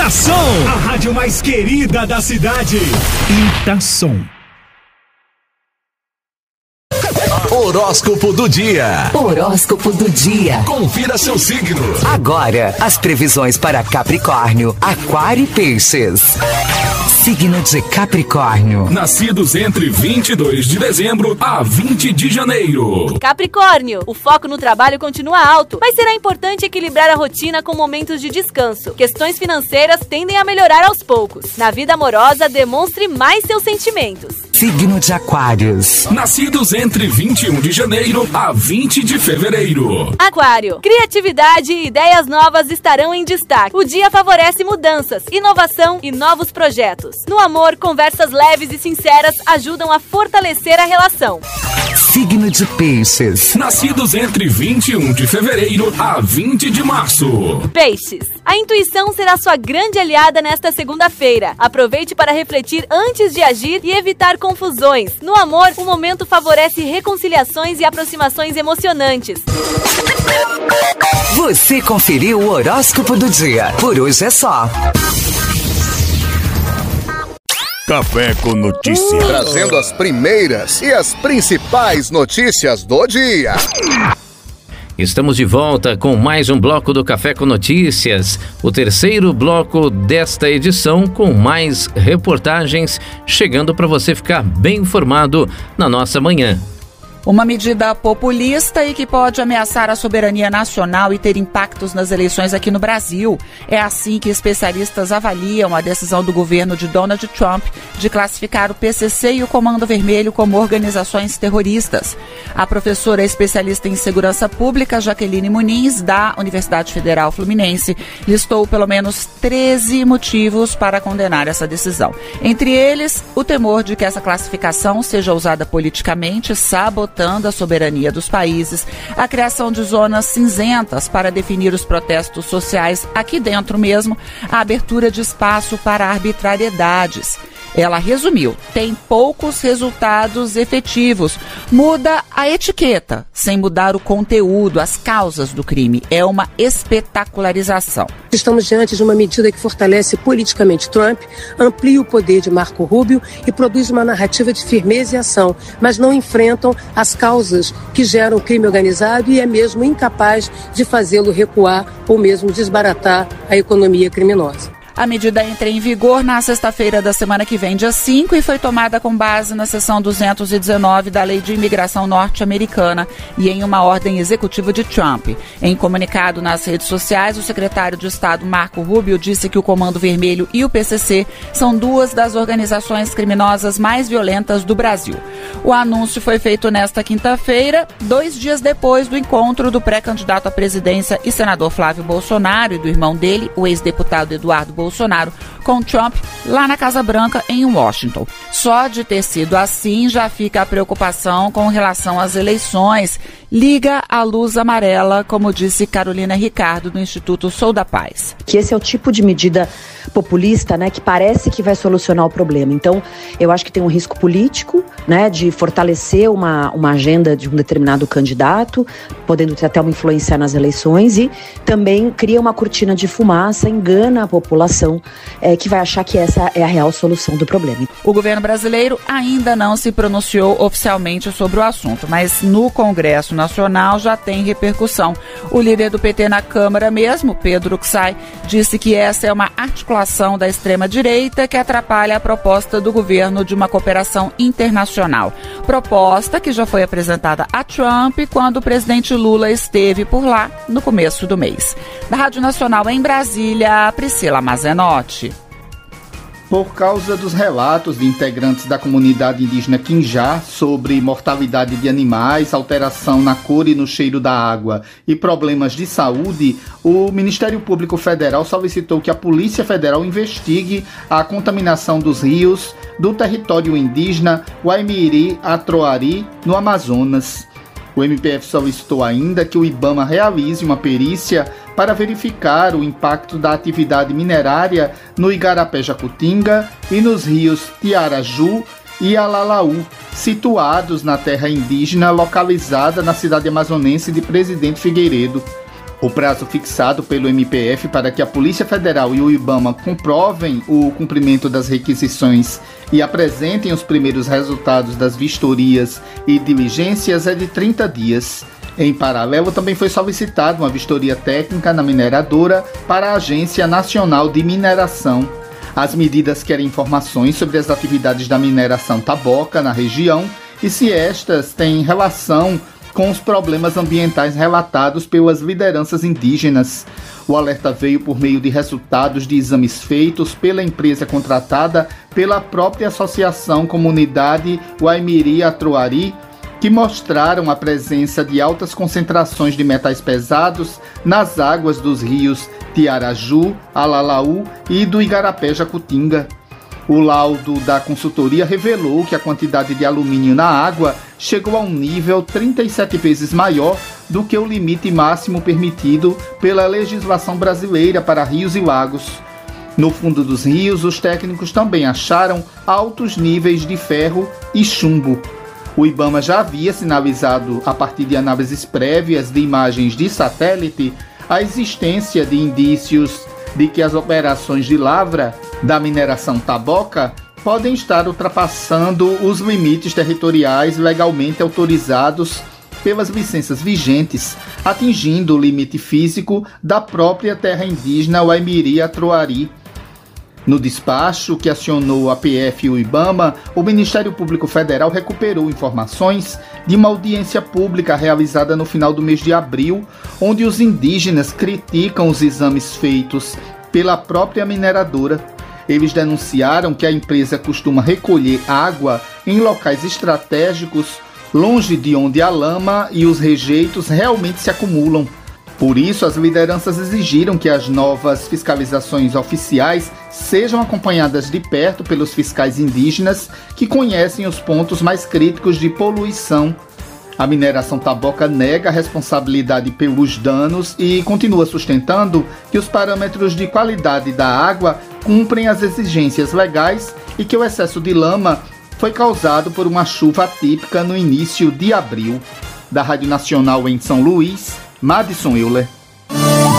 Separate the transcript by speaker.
Speaker 1: Itação, a rádio mais querida da cidade. Itação.
Speaker 2: Horóscopo do dia.
Speaker 3: Horóscopo do dia.
Speaker 2: Confira seu signo.
Speaker 3: Agora, as previsões para Capricórnio, Aquário e Peixes. Signo de Capricórnio.
Speaker 2: Nascidos entre 22 de dezembro a 20 de janeiro.
Speaker 4: Capricórnio, o foco no trabalho continua alto, mas será importante equilibrar a rotina com momentos de descanso. Questões financeiras tendem a melhorar aos poucos. Na vida amorosa, demonstre mais seus sentimentos.
Speaker 3: Signo de Aquários.
Speaker 2: Nascidos entre 21 de janeiro a 20 de fevereiro.
Speaker 4: Aquário, criatividade e ideias novas estarão em destaque. O dia favorece mudanças, inovação e novos projetos. No amor, conversas leves e sinceras ajudam a fortalecer a relação.
Speaker 3: Signo de Peixes.
Speaker 2: Nascidos entre 21 de fevereiro a 20 de março.
Speaker 4: Peixes, a intuição será sua grande aliada nesta segunda-feira. Aproveite para refletir antes de agir e evitar confusões. No amor, o momento favorece reconciliações e aproximações emocionantes.
Speaker 3: Você conferiu o horóscopo do dia. Por hoje é só.
Speaker 1: Café com Notícias.
Speaker 5: Trazendo as primeiras e as principais notícias do dia.
Speaker 6: Estamos de volta com mais um bloco do Café com Notícias, o terceiro bloco desta edição com mais reportagens, chegando para você ficar bem informado na nossa manhã.
Speaker 7: Uma medida populista e que pode ameaçar a soberania nacional e ter impactos nas eleições aqui no Brasil. É assim que especialistas avaliam a decisão do governo de Donald Trump de classificar o PCC e o Comando Vermelho como organizações terroristas. A professora especialista em segurança pública, Jaqueline Muniz, da Universidade Federal Fluminense, listou pelo menos 13 motivos para condenar essa decisão. Entre eles, o temor de que essa classificação seja usada politicamente, sabotando a soberania dos países, a criação de zonas cinzentas para definir os protestos sociais aqui dentro mesmo, a abertura de espaço para arbitrariedades. Ela resumiu, tem poucos resultados efetivos, muda a etiqueta, sem mudar o conteúdo, as causas do crime. É uma espetacularização.
Speaker 8: Estamos diante de uma medida que fortalece politicamente Trump, amplia o poder de Marco Rubio e produz uma narrativa de firmeza e ação, mas não enfrentam as causas que geram o crime organizado e é mesmo incapaz de fazê-lo recuar ou mesmo desbaratar a economia criminosa.
Speaker 7: A medida entra em vigor na sexta-feira da semana que vem, dia 5, e foi tomada com base na seção 219 da Lei de Imigração Norte-Americana e em uma ordem executiva de Trump. Em comunicado nas redes sociais, o secretário de Estado Marco Rubio disse que o Comando Vermelho e o PCC são duas das organizações criminosas mais violentas do Brasil. O anúncio foi feito nesta quinta-feira, 2 dias depois do encontro do pré-candidato à presidência e senador Flávio Bolsonaro e do irmão dele, o ex-deputado Eduardo Bolsonaro, com Trump lá na Casa Branca, em Washington. Só de ter sido assim, já fica a preocupação com relação às eleições. Liga a luz amarela, como disse Carolina Ricardo, do Instituto Sou da Paz.
Speaker 9: Que esse é o tipo de medida populista, né, que parece que vai solucionar o problema. Então, eu acho que tem um risco político, né, de fortalecer uma agenda de um determinado candidato, podendo ter até uma influência nas eleições, e também cria uma cortina de fumaça, engana a população, que vai achar que essa é a real solução do problema.
Speaker 7: O governo brasileiro ainda não se pronunciou oficialmente sobre o assunto, mas no Congresso Nacional já tem repercussão. O líder do PT na Câmara mesmo, Pedro Xay, disse que essa é uma articulação da extrema-direita que atrapalha a proposta do governo de uma cooperação internacional. Proposta que já foi apresentada a Trump quando o presidente Lula esteve por lá no começo do mês. Da Rádio Nacional em Brasília, Priscila Mazenotti.
Speaker 10: Por causa dos relatos de integrantes da comunidade indígena Quinjá sobre mortalidade de animais, alteração na cor e no cheiro da água e problemas de saúde, o Ministério Público Federal solicitou que a Polícia Federal investigue a contaminação dos rios do território indígena Guaimiri-Atroari, no Amazonas. O MPF solicitou ainda que o IBAMA realize uma perícia para verificar o impacto da atividade minerária no Igarapé-Jacutinga e nos rios Tiaraju e Alalaú, situados na terra indígena localizada na cidade amazonense de Presidente Figueiredo. O prazo fixado pelo MPF para que a Polícia Federal e o IBAMA comprovem o cumprimento das requisições e apresentem os primeiros resultados das vistorias e diligências é de 30 dias. Em paralelo, também foi solicitada uma vistoria técnica na mineradora para a Agência Nacional de Mineração. As medidas querem informações sobre as atividades da mineração taboca na região e se estas têm relação com os problemas ambientais relatados pelas lideranças indígenas. O alerta veio por meio de resultados de exames feitos pela empresa contratada pela própria Associação Comunidade Waimiri-Atroari, que mostraram a presença de altas concentrações de metais pesados nas águas dos rios Tiaraju, Alalaú e do Igarapé-Jacutinga. O laudo da consultoria revelou que a quantidade de alumínio na água chegou a um nível 37 vezes maior do que o limite máximo permitido pela legislação brasileira para rios e lagos. No fundo dos rios, os técnicos também acharam altos níveis de ferro e chumbo. O IBAMA já havia sinalizado, a partir de análises prévias de imagens de satélite, a existência de indícios de que as operações de lavra da mineração taboca podem estar ultrapassando os limites territoriais legalmente autorizados pelas licenças vigentes, atingindo o limite físico da própria terra indígena Waimiri-Atroari. No despacho que acionou a PF e o IBAMA, o Ministério Público Federal recuperou informações de uma audiência pública realizada no final do mês de abril, onde os indígenas criticam os exames feitos pela própria mineradora. Eles denunciaram que a empresa costuma recolher água em locais estratégicos, longe de onde a lama e os rejeitos realmente se acumulam. Por isso, as lideranças exigiram que as novas fiscalizações oficiais sejam acompanhadas de perto pelos fiscais indígenas que conhecem os pontos mais críticos de poluição. A mineração taboca nega a responsabilidade pelos danos e continua sustentando que os parâmetros de qualidade da água cumprem as exigências legais e que o excesso de lama foi causado por uma chuva atípica no início de abril. Da Rádio Nacional em São Luís, Madison Euler.